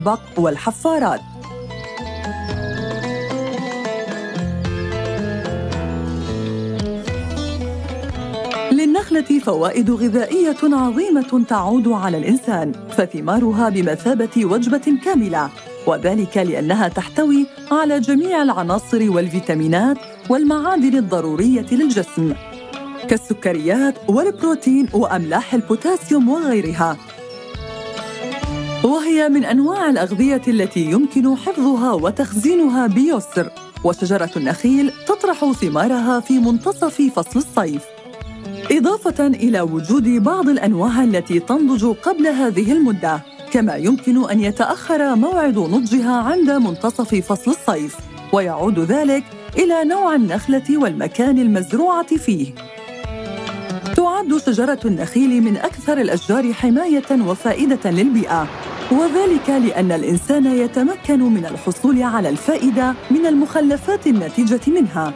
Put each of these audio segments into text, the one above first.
البق والحفارات. للنخلة فوائد غذائية عظيمة تعود على الإنسان، فثمارها بمثابة وجبة كاملة، وذلك لأنها تحتوي على جميع العناصر والفيتامينات والمعادن الضرورية للجسم، كالسكريات والبروتين وأملاح البوتاسيوم وغيرها. وهي من أنواع الأغذية التي يمكن حفظها وتخزينها بيسر. وشجرة النخيل تطرح ثمارها في منتصف فصل الصيف، إضافة إلى وجود بعض الأنواع التي تنضج قبل هذه المدة، كما يمكن أن يتأخر موعد نضجها عند منتصف فصل الصيف، ويعود ذلك إلى نوع النخلة والمكان المزروعة فيه. تعد شجرة النخيل من أكثر الأشجار حماية وفائدة للبيئة، وذلك لأن الإنسان يتمكن من الحصول على الفائدة من المخلفات الناتجة منها.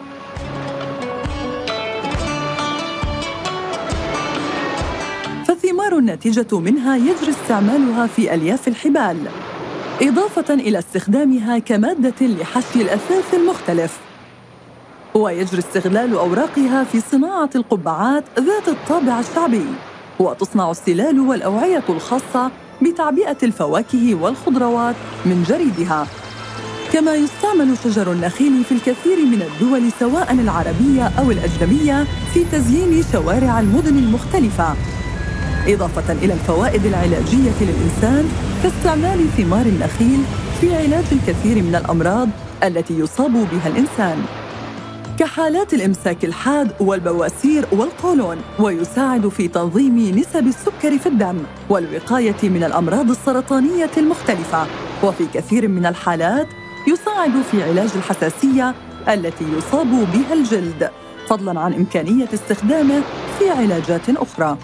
فالثمار الناتجة منها يجري استعمالها في ألياف الحبال، إضافة إلى استخدامها كمادة لحشي الأثاث المختلف. ويجري استغلال أوراقها في صناعة القبعات ذات الطابع الشعبي، وتصنع السلال والأوعية الخاصة بتعبئة الفواكه والخضروات من جريدها. كما يستعمل شجر النخيل في الكثير من الدول سواء العربية أو الأجنبية في تزيين شوارع المدن المختلفة، إضافة إلى الفوائد العلاجية للإنسان كاستعمال ثمار النخيل في علاج الكثير من الأمراض التي يصاب بها الإنسان، كحالات الإمساك الحاد والبواسير والقولون، ويساعد في تنظيم نسب السكر في الدم والوقاية من الأمراض السرطانية المختلفة، وفي كثير من الحالات يساعد في علاج الحساسية التي يصاب بها الجلد، فضلاً عن إمكانية استخدامه في علاجات أخرى.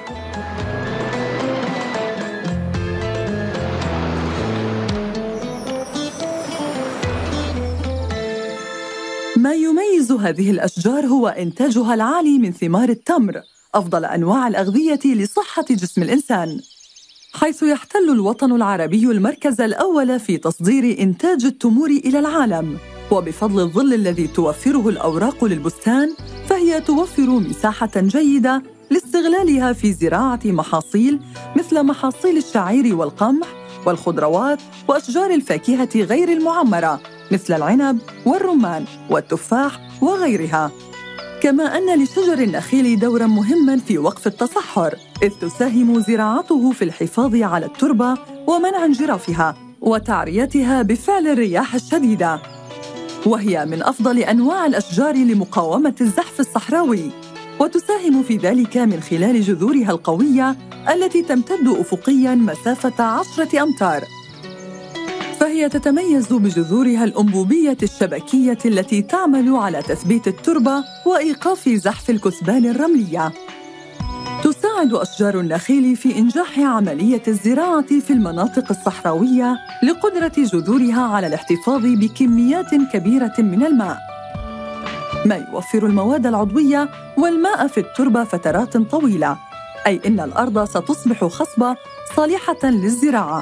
ما يميز هذه الأشجار هو إنتاجها العالي من ثمار التمر، أفضل أنواع الأغذية لصحة جسم الإنسان، حيث يحتل الوطن العربي المركز الأول في تصدير إنتاج التمور إلى العالم. وبفضل الظل الذي توفره الأوراق للبستان، فهي توفر مساحة جيدة لاستغلالها في زراعة محاصيل مثل محاصيل الشعير والقمح والخضروات وأشجار الفاكهة غير المعمرة مثل العنب والرمان والتفاح وغيرها. كما أن لشجر النخيل دوراً مهماً في وقف التصحر، إذ تساهم زراعته في الحفاظ على التربة ومنع انجرافها وتعريتها بفعل الرياح الشديدة، وهي من أفضل أنواع الأشجار لمقاومة الزحف الصحراوي، وتساهم في ذلك من خلال جذورها القوية التي تمتد أفقياً مسافة 10 أمتار. فهي تتميز بجذورها الأنبوبية الشبكية التي تعمل على تثبيت التربة وإيقاف زحف الكثبان الرملية. تساعد أشجار النخيل في إنجاح عملية الزراعة في المناطق الصحراوية لقدرة جذورها على الاحتفاظ بكميات كبيرة من الماء، ما يوفر المواد العضوية والماء في التربة فترات طويلة، أي إن الأرض ستصبح خصبة صالحة للزراعة.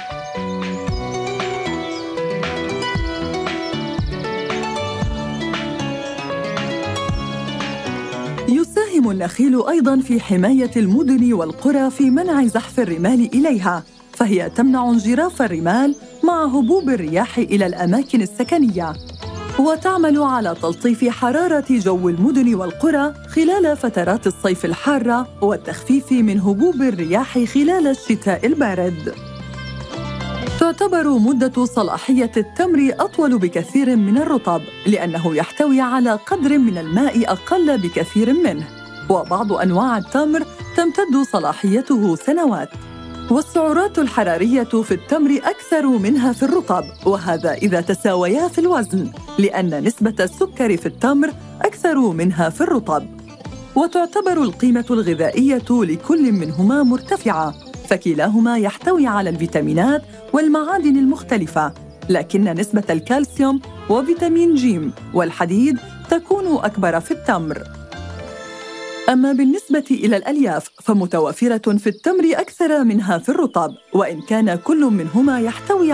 يساهم النخيل أيضاً في حماية المدن والقرى في منع زحف الرمال إليها، فهي تمنع انجراف الرمال مع هبوب الرياح إلى الأماكن السكنية، وتعمل على تلطيف حرارة جو المدن والقرى خلال فترات الصيف الحارة والتخفيف من هبوب الرياح خلال الشتاء البارد. تعتبر مدة صلاحية التمر أطول بكثير من الرطب، لأنه يحتوي على قدر من الماء أقل بكثير منه، وبعض أنواع التمر تمتد صلاحيته سنوات. والسعرات الحرارية في التمر أكثر منها في الرطب، وهذا إذا تساويا في الوزن، لأن نسبة السكر في التمر أكثر منها في الرطب. وتعتبر القيمة الغذائية لكل منهما مرتفعة، فكلاهما يحتوي على الفيتامينات والمعادن المختلفة، لكن نسبة الكالسيوم وفيتامين ج والحديد تكون أكبر في التمر. أما بالنسبة إلى الألياف فمتوافرة في التمر أكثر منها في الرطب، وإن كان كل منهما يحتوي